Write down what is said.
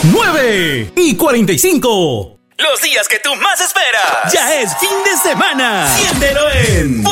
9:45. Los días que tú más esperas. Ya es fin de semana. Siéntelo en